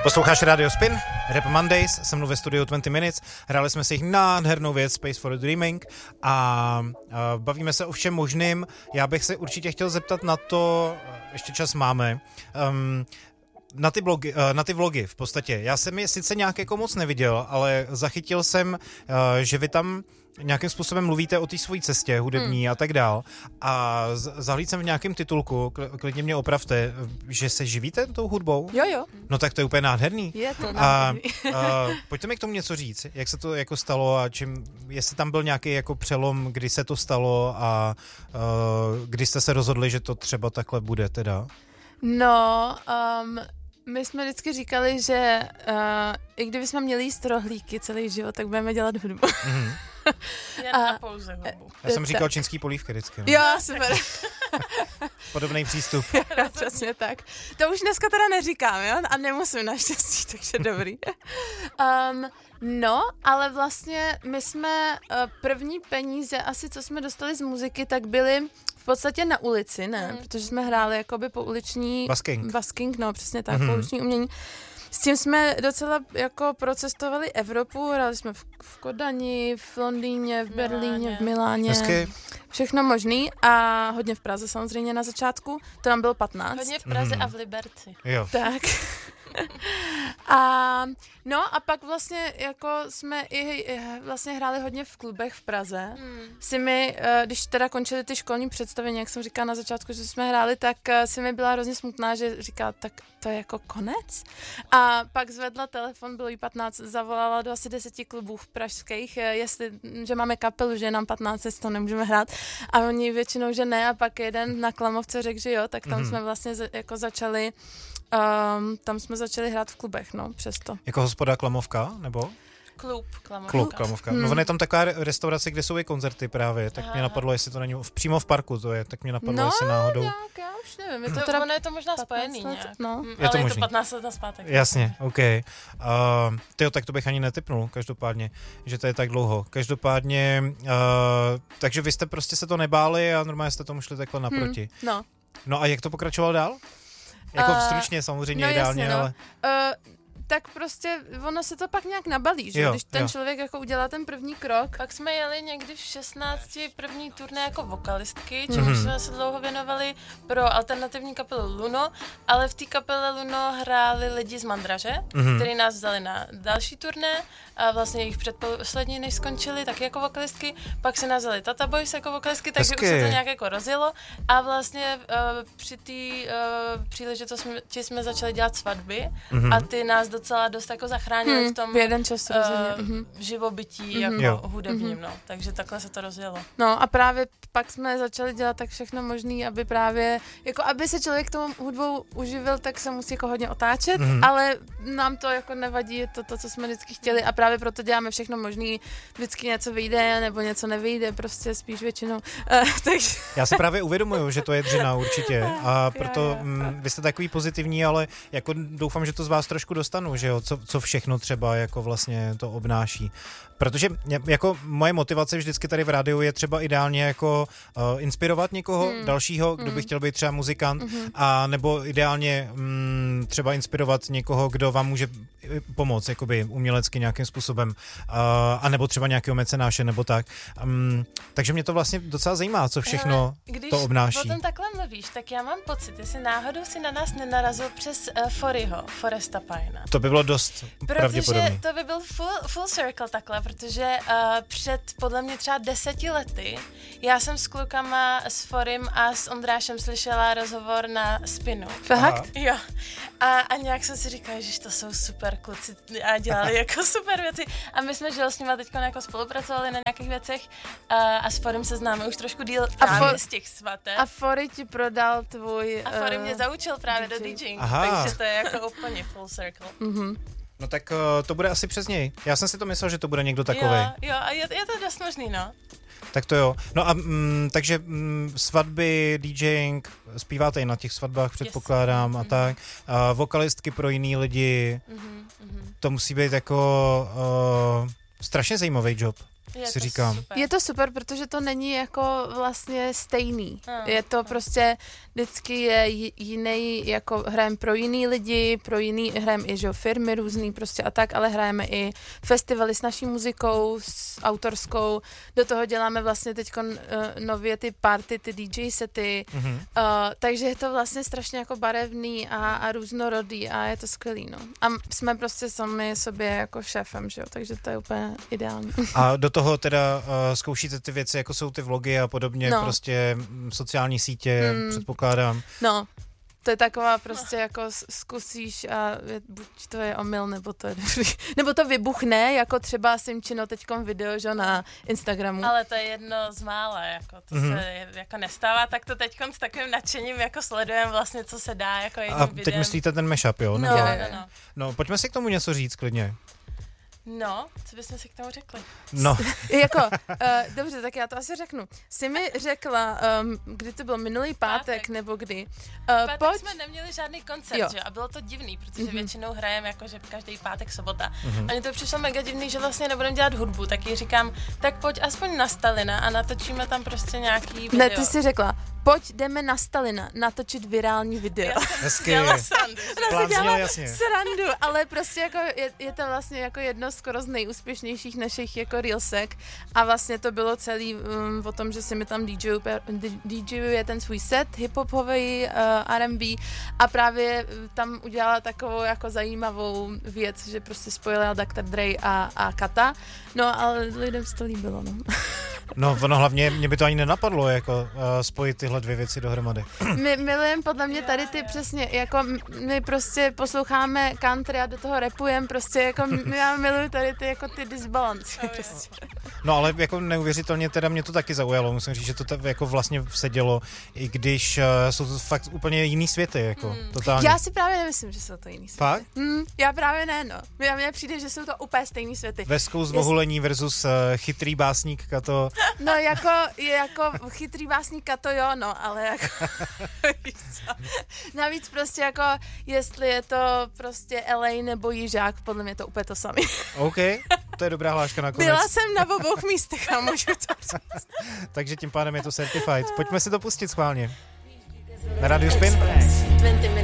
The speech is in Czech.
Posloucháš Radio Spin, Rap Mondays, se mnou ve studiu 20 Minutes, hráli jsme si jich nádhernou věc Space for Dreaming a bavíme se o všem možným. Já bych se určitě chtěl zeptat na to, ještě čas máme, na ty vlogy v podstatě. Já jsem je sice nějak jako moc neviděl, ale zachytil jsem, že vy tam nějakým způsobem mluvíte o té svojí cestě hudební a tak dál. A zahlíd jsem v nějakém titulku, klidně mě opravte, že se živíte tou hudbou? Jo. No tak to je úplně nádherný. Je to nádherný. Pojďte mi k tomu něco říct, jak se to jako stalo a jestli tam byl nějaký jako přelom, kdy se to stalo a kdy jste se rozhodli, že to třeba takhle bude teda? No, my jsme vždycky říkali, že i kdyby jsme měli jíst rohlíky celý život, tak budeme dělat hudbu. Mm-hmm. Jen na pouze hudbu. Já jsem říkal čínský polívky vždycky. No. Jo, super. Podobný přístup. Jo, přesně tak. To už dneska teda neříkám, jo? A nemusím naštěstí, takže dobrý. No, ale vlastně my jsme první peníze, asi co jsme dostali z muziky, tak byly v podstatě na ulici, ne? Protože jsme hráli jakoby po uliční... Busking, no přesně tak, po uliční umění. S tím jsme docela jako procestovali Evropu, hráli jsme v Kodani, v Londýně, v Berlíně, v Miláně. Hezky. Všechno možný a hodně v Praze samozřejmě na začátku, to nám bylo 15. Hodně v Praze a v Liberci. Jo. Tak. A pak vlastně jako jsme i vlastně hráli hodně v klubech v Praze. Si mi, když teda končily ty školní představení, jak jsem říkala na začátku, že jsme hráli, tak si mi byla hrozně smutná, že říká, tak to je jako konec. A pak zvedla telefon, bylo jí 15, zavolala do asi 10 klubů v pražských, že máme kapelu, že je nám 15, jestli to nemůžeme hrát. A oni většinou, že ne, a pak jeden na Klamovce řekl, že jo, tak tam jsme vlastně jako začali tam jsme začali hrát v klubech, no, přesto. Jako hospoda Klamovka, nebo? Klub Klamovka. No, je tam taková restaurace, kde jsou i koncerty právě, tak mě napadlo, jestli to není přímo v parku to je, tak mě napadlo, jestli náhodou. No, já už nevím. Ono je to možná spojený nějak. No. Je to ale možný. Je to 15 let naspátek. Jasně, OK. Tak to bych ani netipnul, každopádně, že to je tak dlouho. Každopádně, takže vy jste prostě se to nebáli a normálně jste tomu šli takhle naproti. No a jak to pokračovalo dál? Jako stručně samozřejmě ideálně, jasně, ale... Tak prostě ono se to pak nějak nabalí, že? Když ten člověk jako udělá ten první krok. Pak jsme jeli někdy v 16 první turné jako vokalistky, čemu jsme se dlouho věnovali pro alternativní kapelu Luno, ale v té kapele Luno hráli lidi z Mandraže, kteří nás vzali na další turné a vlastně jejich předposlední, než skončili, taky jako vokalistky. Pak se nás vzali Tata Boys jako vokalistky, takže už se to nějak jako rozjelo a vlastně při té příležitosti jsme začali dělat svatby a ty nás docela dost jako zachránili v tom jeden čas živobytí jako hudebním, no. Takže takhle se to rozjelo. No a právě pak jsme začali dělat tak všechno možný, aby právě, jako aby se člověk tomu hudbou uživil, tak se musí jako hodně otáčet, ale nám to jako nevadí, je to, co jsme vždycky chtěli a právě proto děláme všechno možný, vždycky něco vyjde nebo něco nevyjde, prostě spíš většinou. Takže... Já si právě uvědomuju, že to je dřina určitě a proto vy jste takový pozitivní, ale jako doufám, že to z vás trošku dostanu, že jo, co všechno třeba jako vlastně to obnáší. Protože jako moje motivace vždycky tady v rádiu je třeba ideálně jako inspirovat někoho dalšího, kdo by chtěl být třeba muzikant, a nebo ideálně třeba inspirovat někoho, kdo vám může pomoct jakoby umělecky nějakým způsobem, a nebo třeba nějakého mecenáše nebo tak. Takže mě to vlastně docela zajímá, co všechno to obnáší. Když o tom takhle mluvíš, tak já mám pocit, jestli náhodou si na nás nenarazil přes Foresta Pina. To by bylo dost pravděpodobné. Protože to by byl full circle takhle, protože před podle mě třeba 10 lety já jsem s klukama, s Forim a s Ondrášem slyšela rozhovor na Spinu. Fakt? Jo. A nějak jsem si říkala, že to jsou super kluci a dělali jako super věci. A my jsme, že s nima teď jako spolupracovali na nějakých věcech a s Forim se známe už trošku díl právě z těch svateb. A Fori ti prodal tvůj... A Forim mě zaučil právě do DJingu, takže to je jako úplně full circle. No tak to bude asi přes něj. Já jsem si to myslel, že to bude někdo takovej. Jo, a je to dost možný, no. Tak to jo. No a takže svatby, DJing, zpíváte i na těch svatbách, předpokládám, a tak. Vokalistky pro jiný lidi. To musí být jako strašně zajímavý job. si říkám. Super. Je to super, protože to není jako vlastně stejný. Je to prostě vždycky je jiný, jako hrajeme pro jiný lidi, pro jiný, hrajeme i že firmy různý prostě a tak, ale hrajeme i festivaly s naší muzikou, s autorskou, do toho děláme vlastně teď nově ty party, ty DJ sety, takže je to vlastně strašně jako barevný a různorodý a je to skvělý, no. A jsme prostě sami sobě jako šéfem, že jo, takže to je úplně ideální. A do toho teda zkoušíte ty věci, jako jsou ty vlogy a podobně, prostě sociální sítě, předpokládám. No, to je taková prostě jako zkusíš a buď to je omyl, nebo to je dobrý. Nebo to vybuchne, jako třeba Simčino teďkom video, že na Instagramu. Ale to je jedno z mála, jako to se jako nestává, tak to teďkom s takovým nadšením jako sledujeme vlastně, co se dá jako jedním videem. A teď myslíte ten mashup, jo? No. No, pojďme si k tomu něco říct klidně. No, co bychom si k tomu řekli? No. Dobře, tak já to asi řeknu. Jsi mi řekla, kdy to byl minulý pátek. Nebo kdy. Pátek jsme neměli žádný koncert, že? A bylo to divný, protože většinou hrajeme jakože každý pátek, sobota. A mně to přišlo mega divný, že vlastně nebudeme dělat hudbu, tak jí říkám, tak pojď aspoň na Stalina a natočíme tam prostě nějaký video. Ne, ty jsi řekla, pojď jdeme na Stalina natočit virální video. Hezky. Plán dělala srandu, ale prostě jako je to vlastně jako jedno skoro z nejúspěšnějších našich jako reelsek a vlastně to bylo celý o tom, že si mi tam DJuje ten svůj set hiphopový R&B a právě tam udělala takovou jako zajímavou věc, že prostě spojila Dr. Dre a Kata, no ale lidem se to líbilo, no. No, ono hlavně, mě by to ani nenapadlo, jako spojit tyhle dvě věci dohromady. My milujeme podle mě tady ty přesně, jako my prostě posloucháme country a do toho rapujeme, prostě jako já miluju tady ty jako ty disbalancy. No ale jako neuvěřitelně teda mě to taky zaujalo, musím říct, že to jako vlastně sedělo, i když jsou to fakt úplně jiný světy, jako totálně. Já si právě nemyslím, že jsou to jiný světy. Fakt? Já právě ne, no. Mně přijde, že jsou to úplně stejný světy. Veskou zvohulení versus chytrý básník Kato. No jako chytrý básník Kato, jo, no, ale jako navíc prostě jako jestli je to prostě LA nebo Jižák, podle mě to úplně to samé. OK, to je dobrá hláška nakonec. Byla jsem na obou místech a můžu to říct. Takže tím pádem je to certified. Pojďme si to pustit schválně. Na Radio Spin.